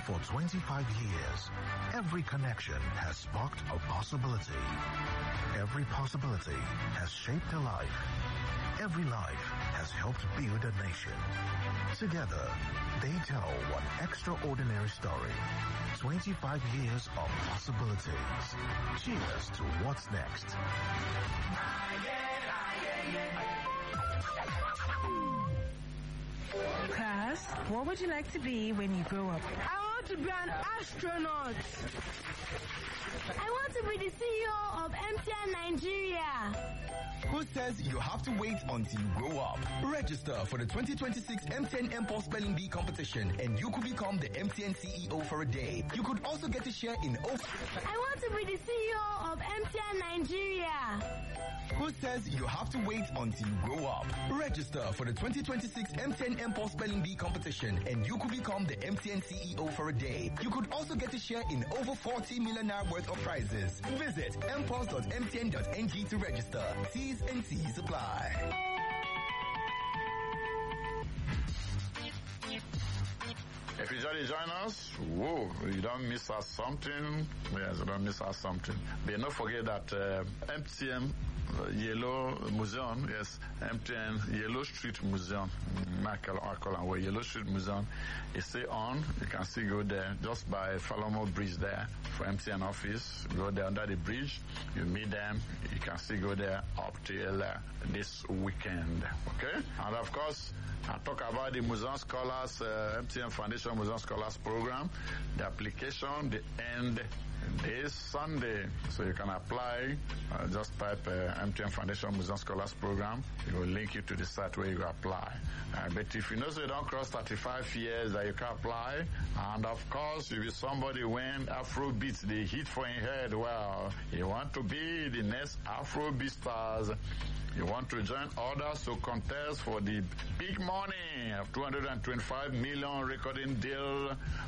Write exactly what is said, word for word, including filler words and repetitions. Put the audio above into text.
For twenty-five years, every connection has sparked a possibility. Every possibility has shaped a life. Every life has helped build a nation. Together, they tell one extraordinary story. twenty-five years of possibilities. Cheers to what's next. Class, what would you like to be when you grow up? I want to be an astronaut. I want to be the C E O of M T N Nigeria. Who says you have to wait until you grow up? Register for the twenty twenty-six M T N M-Pulse Spelling Bee competition and you could become the M T N C E O for a day. You could also get a share in O. I want to be the C E O of M T N Nigeria. Who says you have to wait until you grow up? Register for the twenty twenty-six M T N M-Pulse Spelling Bee competition and you could become the M T N C E O for a day. You could also get a share in over forty million naira worth of prizes. Visit m pulse dot m t n dot n g to register. T's and C's apply. If you just join us, whoa, you don't miss out something. Yes, you don't miss out something. But don't forget that uh, M T N uh, Yellow Museum, yes, M T N Yellow Street Museum, Michael Arcola, where Yellow Street Museum is still on. You can still go there just by Falomo Bridge there for M T N office. Go there under the bridge. You meet them. You can still go there up till uh, this weekend. Okay? And of course, I talk about the Museum Scholars, uh, M T N Foundation Museum Scholars Program. The application, the end this Sunday. So you can apply. Uh, just type uh, M T N Foundation Museum Scholars Program. It will link you to the site where you apply. Uh, but if you know so you don't cross thirty-five years that you can apply, and of course if you're somebody when Afrobeats the hit for your head, well, you want to be the next Afrobeat stars. You want to join others to contest for the big money of two hundred twenty-five million recording deal